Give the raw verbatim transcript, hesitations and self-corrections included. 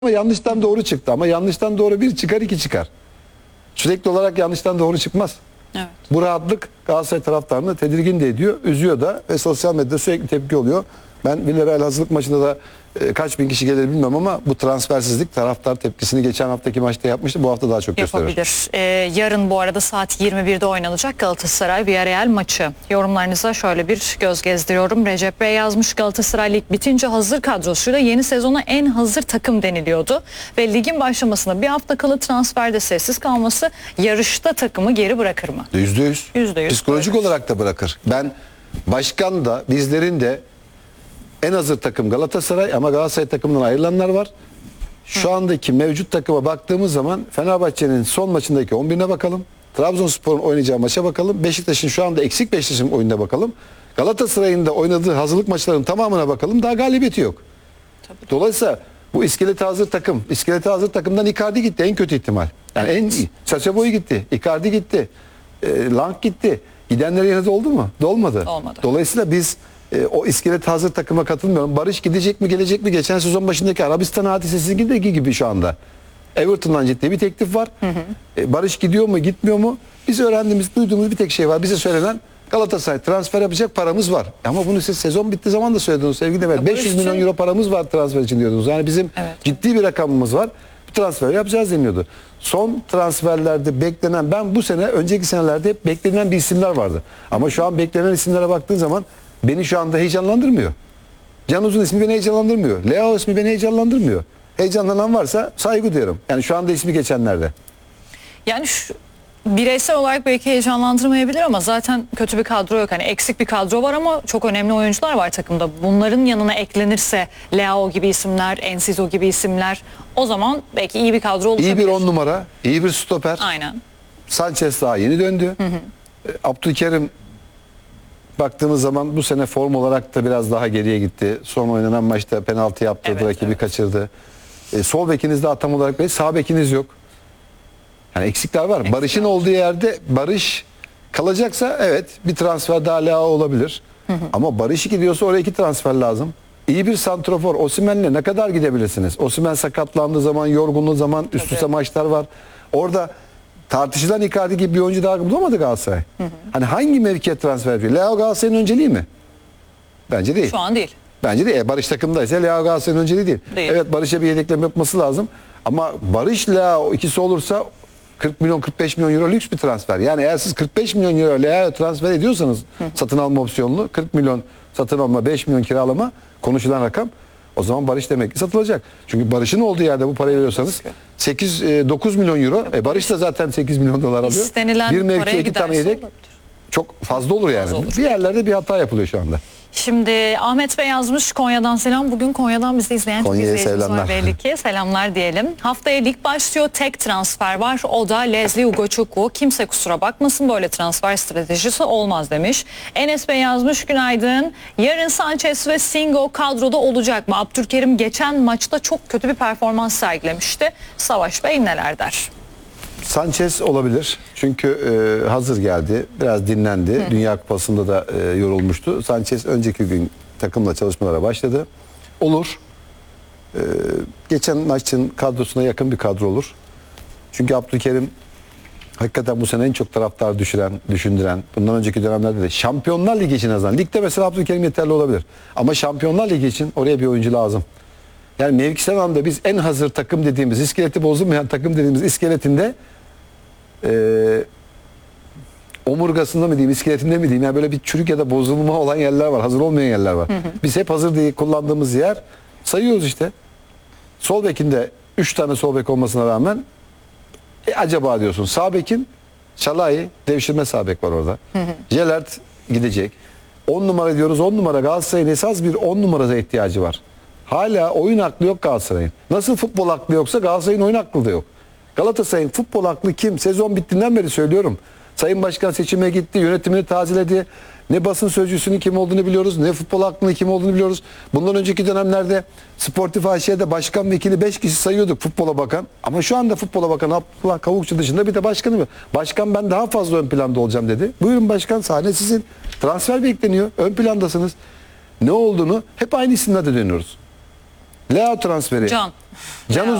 Ama yanlıştan doğru çıktı. Ama yanlıştan doğru bir çıkar, iki çıkar. Sürekli olarak yanlıştan doğru çıkmaz. Evet. Bu rahatlık Galatasaray taraftarını tedirgin de ediyor, üzüyor da ve sosyal medyada sürekli tepki oluyor. Ben Villarreal hazırlık maçında da e, kaç bin kişi gelir bilmem ama bu transfersizlik taraftar tepkisini geçen haftaki maçta yapmıştı. Bu hafta daha çok gösterir. Yapabilir. Ee, yarın bu arada saat yirmi birde oynanacak Galatasaray Villarreal maçı. Yorumlarınıza şöyle bir göz gezdiriyorum. Recep Bey yazmış, Galatasaray lig bitince hazır kadrosuyla yeni sezona en hazır takım deniliyordu. Ve ligin başlamasına bir hafta kala transferde sessiz kalması yarışta takımı geri bırakır mı? Yüzde yüz. Yüzde yüz Psikolojik bırakır. olarak da bırakır. Ben başkan da bizlerin de en hazır takım Galatasaray ama Galatasaray takımından ayrılanlar var. Şu Hı. andaki mevcut takıma baktığımız zaman Fenerbahçe'nin son maçındaki on birine bakalım. Trabzonspor'un oynayacağı maça bakalım. Beşiktaş'ın şu anda eksik Beşiktaş'ın oyununa bakalım. Galatasaray'ın da oynadığı hazırlık maçlarının tamamına bakalım. Daha galibiyeti yok. Tabii. Dolayısıyla bu iskelete hazır takım, iskelete hazır takımdan Icardi gitti en kötü ihtimal. Yani en iyi. Sacha Boey gitti, Icardi gitti, e, Lang gitti. Gidenler yerine oldu mu? Dolmadı. Olmadı. Dolayısıyla biz e, o iskelet hazır takıma katılmıyorum. Barış gidecek mi gelecek mi? Geçen sezon başındaki Arabistan hadisesindeki gibi şu anda. Everton'dan ciddi bir teklif var. Hı hı. E, Barış gidiyor mu gitmiyor mu? Biz öğrendiğimiz, duyduğumuz bir tek şey var. Bize söylenen Galatasaray transfer yapacak paramız var. Ama bunu siz sezon bitti zaman da söylediniz sevgili Demet. beş yüz milyon euro paramız var transfer için diyordunuz. Yani bizim evet. ciddi bir rakamımız var. Bir transfer yapacağız deniyordu. Son transferlerde beklenen, ben bu sene önceki senelerde hep beklenen bir isimler vardı. Ama şu an beklenen isimlere baktığın zaman beni şu anda heyecanlandırmıyor. Can Uzun ismi beni heyecanlandırmıyor. Leao ismi beni heyecanlandırmıyor. Heyecanlanan varsa saygı duyarım. Yani şu anda ismi geçenlerde. Yani şu, bireysel olarak belki heyecanlandırmayabilir ama zaten kötü bir kadro yok. Hani eksik bir kadro var ama çok önemli oyuncular var takımda. Bunların yanına eklenirse Leao gibi isimler, Enciso gibi isimler, o zaman belki iyi bir kadro oluşabilir. İyi bir on numara, iyi bir stoper. Aynen. Sanchez daha yeni döndü. Hı hı. Abdülkerim baktığımız zaman bu sene form olarak da biraz daha geriye gitti. Son oynanan maçta penaltı yaptırdı, evet, rakibi evet. kaçırdı. E, sol bekiniz de atam olarak belli, sağ bekiniz yok. Yani eksikler var. Eksik Barış'ın var. olduğu yerde Barış kalacaksa evet bir transfer daha Leao olabilir. Hı hı. Ama Barış gidiyorsa oraya iki transfer lazım. İyi bir santrofor. Osimhen'le ne kadar gidebilirsiniz? Osimhen sakatlandığı zaman, yorgunluğu zaman üst üste maçlar var. Orada tartışılan Icardi gibi bir oyuncu daha bulamadı Galatasaray. Hı hı. Hani hangi mevkiye transfer yapıyor? Leao Galatasaray'ın önceliği mi? Bence değil. Şu an değil. Bence değil. E, Barış takımdaysa Leao Galatasaray'ın önceliği değil. değil. Evet, Barış'a bir yedekleme yapması lazım. Ama Barış Leao ikisi olursa kırk milyon kırk beş milyon euro lüks bir transfer. Yani eğer siz kırk beş milyon euro Leao transfer ediyorsanız hı hı. satın alma opsiyonlu, kırk milyon satın alma, beş milyon kiralama konuşulan rakam, o zaman Barış demek ki satılacak. Çünkü Barış'ın olduğu yerde bu parayı veriyorsanız sekiz dokuz milyon euro. E Barış da zaten sekiz milyon dolar alıyor. İstenilen bir mevkiye iki tane yedek olabilir. Çok fazla olur yani. Fazla olur. Bir yerlerde bir hata yapılıyor şu anda. Şimdi Ahmet Bey yazmış, Konya'dan selam. Bugün Konya'dan bizi izleyen çok izleyicimiz var belli ki. Selamlar diyelim. Haftaya lig başlıyor. Tek transfer var. O da Leslie Ugochukwu. Kimse kusura bakmasın, böyle transfer stratejisi olmaz demiş. Enes Bey yazmış, günaydın. Yarın Sanchez ve Singo kadroda olacak mı? Abdülkerim geçen maçta çok kötü bir performans sergilemişti. Savaş Bey neler der? Sanchez olabilir. Çünkü e, hazır geldi. Biraz dinlendi. Hı. Dünya Kupası'nda da e, yorulmuştu. Sanchez önceki gün takımla çalışmalara başladı. Olur. E, geçen maçın kadrosuna yakın bir kadro olur. Çünkü Abdülkerim hakikaten bu sene en çok taraftar düşüren, düşündüren, bundan önceki dönemlerde de Şampiyonlar Ligi için azından. Ligde mesela Abdülkerim yeterli olabilir. Ama Şampiyonlar Ligi için oraya bir oyuncu lazım. Yani mevkisel anlamda biz en hazır takım dediğimiz, iskeleti bozulmayan takım dediğimiz iskeletinde e, omurgasında mı diyeyim, iskeletinde mi diyeyim, yani böyle bir çürük ya da bozulma olan yerler var, hazır olmayan yerler var. Hı hı. Biz hep hazır diye kullandığımız yer sayıyoruz işte. Sol bekinde üç tane sol bek olmasına rağmen e, acaba diyorsun. Sağ bekin Şalai, devşirme sağ bek var orada. Jelert gidecek. on numara diyoruz. on numara Galatasaray'ın esas bir on numaraya ihtiyacı var. Hala oyun aklı yok Galatasaray'ın. Nasıl futbol aklı yoksa Galatasaray'ın oyun aklı da yok. Galatasaray'ın futbol aklı kim? Sezon bittiğinden beri söylüyorum. Sayın Başkan seçime gitti, yönetimini taziledi. Ne basın sözcüsünün kim olduğunu biliyoruz, ne futbol aklının kim olduğunu biliyoruz. Bundan önceki dönemlerde Sportif A Ş'de başkan vekili beş kişi sayıyorduk futbola bakan. Ama şu anda futbola bakan Abdullah Kavukçu dışında bir de başkanı var. Başkan ben daha fazla ön planda olacağım dedi. Buyurun başkan, sahne sizin. Transfer bekleniyor, ön plandasınız. Ne olduğunu hep aynı isimlerle dönüyoruz. Leao transferi. Can. Can Leao.